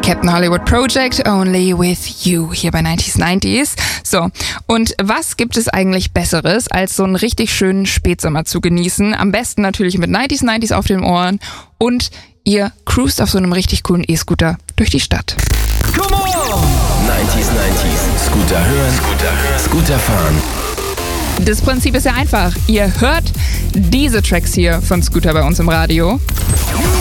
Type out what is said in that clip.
Captain Hollywood Project, Only With You, hier bei 90s. So, und was gibt es eigentlich Besseres, als so einen richtig schönen Spätsommer zu genießen? Am besten natürlich mit 90s auf den Ohren und ihr cruist auf so einem richtig coolen E-Scooter durch die Stadt. Come on! 90s. Scooter hören, Scooter fahren. Das Prinzip ist ja einfach. Ihr hört diese Tracks hier von Scooter bei uns im Radio.